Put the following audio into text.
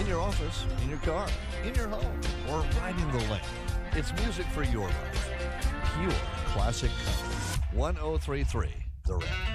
your office, in your car, in your home, or riding the lane. It's music for your life. Pure classic country. 1033 The Wreck.